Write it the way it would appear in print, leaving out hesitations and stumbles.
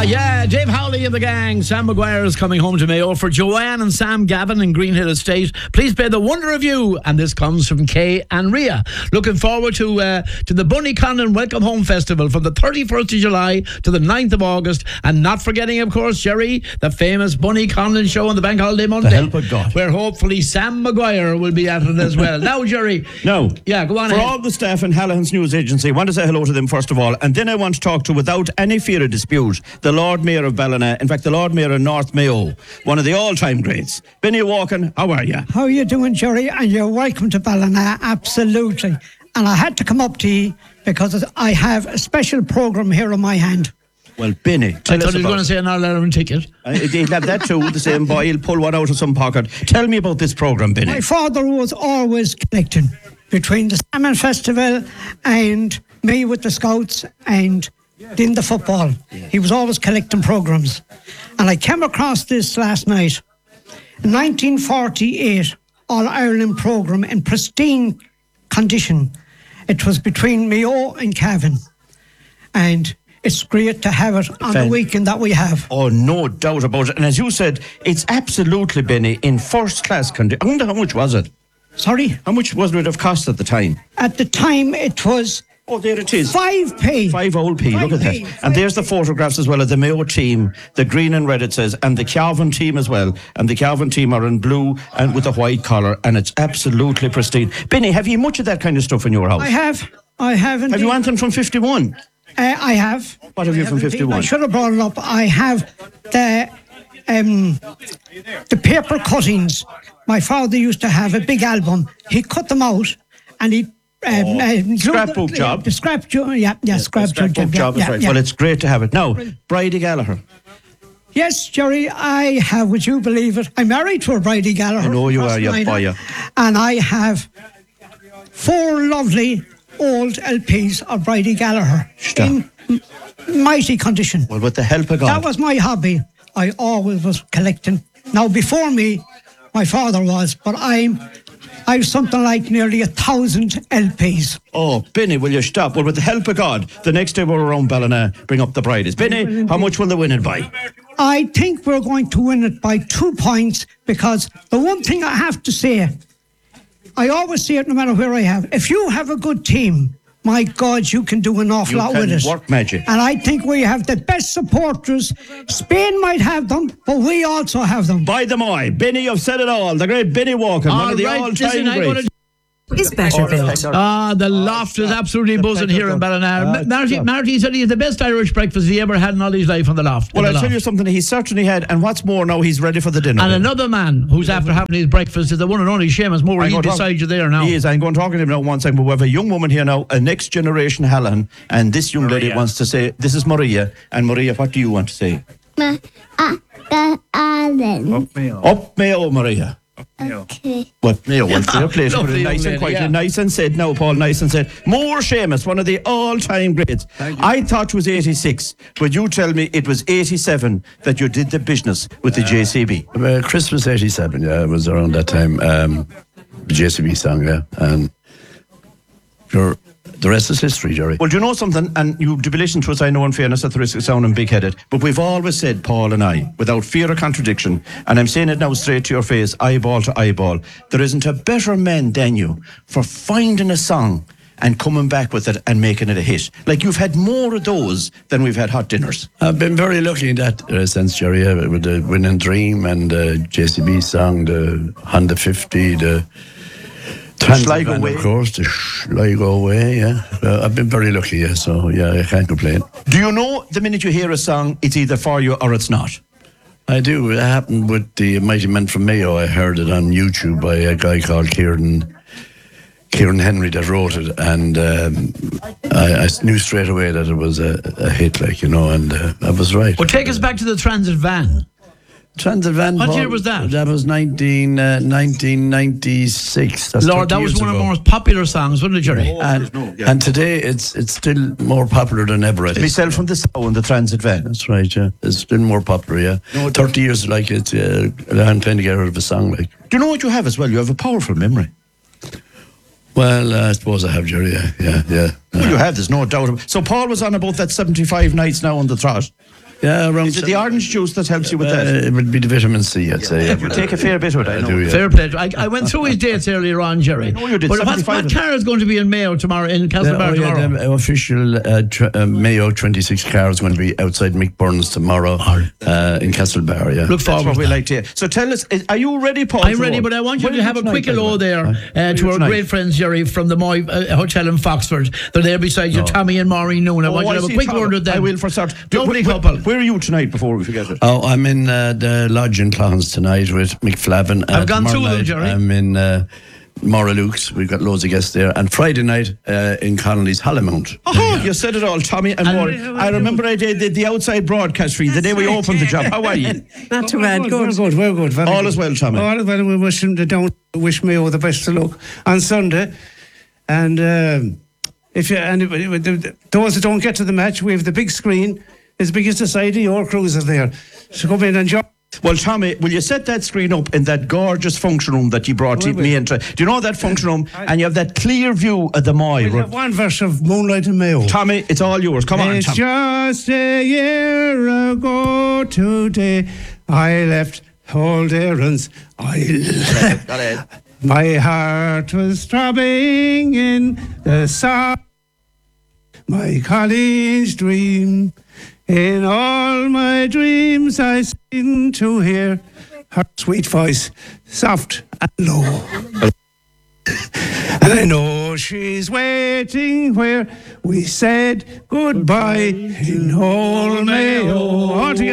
Yeah, Dave Howley and the gang. Sam Maguire is coming home to Mayo for Joanne and Sam Gavin in Greenhill Estate. Please play The Wonder of You. And this comes from Kay and Ria. Looking forward to the Bunny Conlon Welcome Home Festival from the 31st of July to the 9th of August. And not forgetting, of course, Jerry, the famous Bunny Conlon show on the Bank Holiday Monday. The help of God. Where hopefully Sam Maguire will be at it as well. Now, Jerry. No. Yeah, go on For ahead. all the staff in Hallahan's News Agency, I want to say hello to them first of all. And then I want to talk to, without any fear of dispute, the Lord Mayor of Ballina. In fact, the Lord Mayor of North Mayo. One of the all-time greats. Benny Walken, how are you? How are you doing, Jerry? And you're welcome to Ballina, absolutely. And I had to come up to you because I have a special programme here on my hand. Well, Benny, I thought he was going to say an All-Ireland ticket. He'll have that too, the same boy. He'll pull one out of some pocket. Tell me about this programme, Benny. My father was always connecting between the Salmon Festival and me with the Scouts and in the football. He was always collecting programmes. And I came across this last night. 1948 All-Ireland programme in pristine condition. It was between Mayo and Cavan. And it's great to have it on the weekend that we have. Oh, no doubt about it. And as you said, it's absolutely, Benny, in first-class condition. I wonder how much was it? Sorry? How much would it have cost at the time? At the time, it was... Oh, there it is. 5p. 5 old P, look at that. And there's the photographs as well of the Mayo team, the green and red it says, and the Cavan team as well. And the Cavan team are in blue and with a white collar, and it's absolutely pristine. Benny, have you much of that kind of stuff in your house? I have indeed. Have you anything from 51? I have. What have you from 51? I should have brought it up. I have the paper cuttings. My father used to have a big album. He cut them out and he... scrapbook job. The scrapbook job, scrapbook job is right. Yeah. Well, it's great to have it. Now, Bridie Gallagher. Yes, Jerry, I have, would you believe it? I'm married to a Bridie Gallagher. I know you are, you boy. And I have 4 lovely old LPs of Bridie Gallagher in mighty condition. Well, with the help of God. That was my hobby. I always was collecting. Now, before me, my father was, but I've something like nearly 1,000 LPs. Oh, Benny, will you stop? Well, with the help of God, the next day we're around Ballina, bring up the Brides. Benny, how much will they win it by? I think we're going to win it by 2 points, because the one thing I have to say, I always say it no matter where I have, if you have a good team, my God, you can do an awful lot with it. Work magic. And I think we have the best supporters. Spain might have them, but we also have them. By the way, Benny, you've said it all. The great Benny Walken, one of the all-time greats. Is better built. The loft is absolutely buzzing here in Ballina. Marty said he had the best Irish breakfast he ever had in all his life on the loft. Well, I'll tell you something, he certainly had, and what's more now, he's ready for the dinner. And another man who's after having his breakfast is the one and only Seamus Moore. He's beside you there now. He is. I'm going to talk to him now one second, but we have a young woman here now, a next generation Hallan, and this young lady wants to say, this is Maria, and Maria, what do you want to say? Up Mayo, Maria. Okay. What Mayo? Well, fair play. Nice and quiet. Yeah. Nice and said. Now, Paul, nice and said. More Seamus, one of the all-time greats. I thought it was 86, but you tell me it was 87 that you did the business with the JCB. Christmas 87, yeah, it was around that time. The JCB song, yeah. And the rest is history, Jerry. Well, do you know something? And you've be listening to us, I know, in fairness, at the risk of sounding big-headed, but we've always said, Paul and I, without fear of contradiction, and I'm saying it now straight to your face, eyeball to eyeball, there isn't a better man than you for finding a song and coming back with it and making it a hit. Like, you've had more of those than we've had hot dinners. I've been very lucky in that sense, Jerry, with the Winning Dream and the JCB song, the Honda 50, the Sligo Way. Of course, the Sligo Way, yeah. I've been very lucky, yeah, so yeah, I can't complain. Do you know the minute you hear a song, it's either for you or it's not? I do. It happened with the Mighty Men from Mayo. I heard it on YouTube by a guy called Kieran Henry that wrote it, and I knew straight away that it was a hit, like, you know, and I was right. Well, take us back to the Transit van. Transit van. What year was that? That was 1996. That's Lord, that was one of the most popular songs, wasn't it, Jerry? And today it's still more popular than ever. I think. Myself from the Sow in the Transit van. That's right, yeah. It's still more popular, yeah. 30 years, like, it's I'm trying to get out of a song, like. Do you know what you have as well? You have a powerful memory. Well, I suppose I have, Jerry, yeah. Well, you have, there's no doubt. So Paul was on about that 75 nights now on the trot. Yeah, around. Is it the orange juice that helps you with that? It would be the vitamin C, I'd say. You take a fair bit of it, I know. do, yeah. Fair play. I went through his dates earlier on, Jerry. know you did, But 75 what car is going to be in Mayo tomorrow, in Castlebar tomorrow? The official Mayo 26 car is going to be outside Mick Burns tomorrow in Castlebar, yeah. Look That's forward what to we that. like to hear. So tell us, are you ready, Paul? I'm ready, but I want you to have a quick hello there to our great friends, Jerry, from the Moy Hotel in Foxford. They're there beside you, Tommy and Maureen Noon. I want you to have a quick word with them. I will for start. Lovely couple. Where are you tonight before we forget it? Oh, I'm in the lodge in Clohans tonight with Mick Flavin. I've gone Tomorrow through them, night Jerry. I'm in Mora Luke's. We've got loads of guests there. And Friday night in Connolly's Hollymount. Oh, you said it all, Tommy and Maureen. I remember I did the outside broadcast for you the day we opened the job. How are you? Not too bad. Good. We're good. Very All good. is well, Tommy. All is well. We wish him wish Mayo the best of luck on Sunday. And if you those that don't get to the match, we have the big screen. As big as the side of your cruiser there. So come in and join. Well, Tommy, will you set that screen up in that gorgeous function room that you brought me into? Do you know that function room? And you have that clear view of the Moy. We have one verse of Moonlight and Mayo. Tommy, it's all yours. Come on, It's Tommy. just a year ago today I left old errands. My heart was throbbing in the sound. My college dream. In all my dreams I seem to hear her sweet voice, soft and low. And I know she's waiting where we said goodbye in old Mayo. All together.